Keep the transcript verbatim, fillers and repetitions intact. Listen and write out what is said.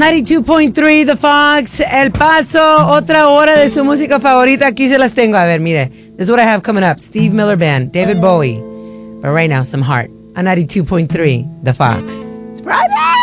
noventa y dos punto tres The Fox, El Paso, otra hora de su música favorita. Aquí se las tengo. A ver, mire. This is what I have coming up. Steve Miller Band, David Bowie. But right now, some heart. On ninety-two point three The Fox. It's Friday!